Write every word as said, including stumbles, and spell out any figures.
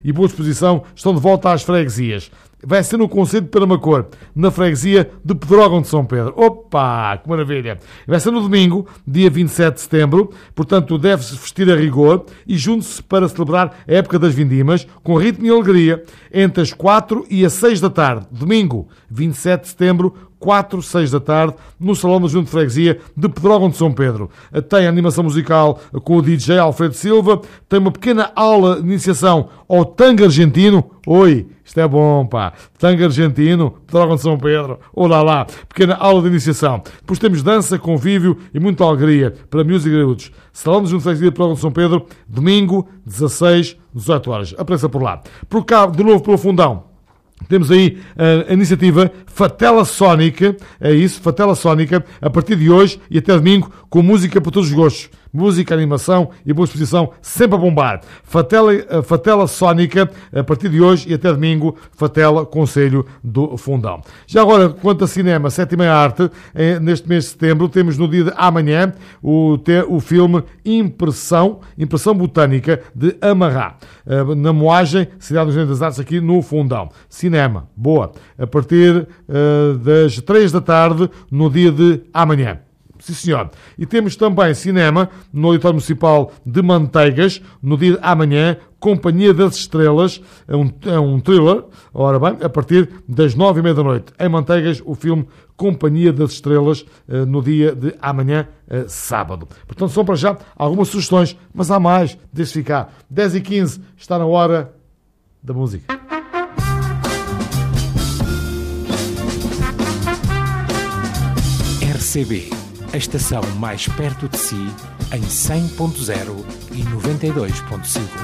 e boa disposição estão de volta às freguesias. Vai ser no Concelho de Penamacor, na freguesia de Pedrógão de São Pedro. Opa, que maravilha! Vai ser no domingo, dia vinte e sete de setembro, portanto deve-se vestir a rigor e junte-se para celebrar a época das vindimas, com ritmo e alegria, entre as quatro e as seis da tarde. Domingo, vinte e sete de setembro, quatro, seis da tarde, no Salão da Junta de Freguesia de Pedrógão de São Pedro. Tem animação musical com o D J Alfredo Silva, tem uma pequena aula de iniciação ao tango argentino. Oi, isto é bom, pá. Tango argentino, Pedrógão de São Pedro. Olá lá, pequena aula de iniciação. Depois temos dança, convívio e muita alegria para miúdos e graúdos. Salão da Junta de Freguesia de Pedrógão de São Pedro, domingo, dezasseis, dezoito horas. Apareça por lá. Por cá, de novo pelo Fundão. Temos aí a iniciativa Fatela Sónica, é isso, Fatela Sónica, a partir de hoje e até domingo, com música para todos os gostos. Música, animação e boa exposição, sempre a bombar. Fatela, Fatela Sónica, a partir de hoje e até domingo, Fatela, Concelho do Fundão. Já agora, quanto a cinema, sétima arte, neste mês de setembro, temos no dia de amanhã o, o filme Impressão, Impressão Botânica de Amarrá, na Moagem, Cidade dos Engenhos das Artes, aqui no Fundão. Cinema, boa, a partir uh, das três da tarde, no dia de amanhã. Sim, senhor. E temos também cinema no Auditório Municipal de Manteigas, no dia de amanhã, Companhia das Estrelas, é um, é um thriller, ora bem, a partir das nove e meia da noite. Em Manteigas, o filme Companhia das Estrelas, no dia de amanhã, sábado. Portanto, são para já algumas sugestões, mas há mais, deixe ficar. dez e quinze, está na hora da música. R C B, a estação mais perto de si, em cem ponto zero e noventa e dois ponto cinco.